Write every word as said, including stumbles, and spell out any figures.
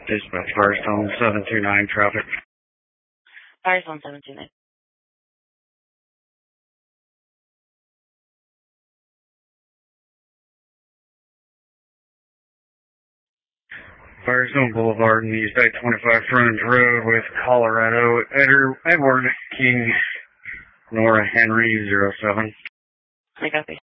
Dispatch Firestone seven two nine traffic. Firestone seven two nine. Firestone Boulevard and East I twenty-five frontage road with Colorado, Edward King, Nora Henry, zero seven. I copy.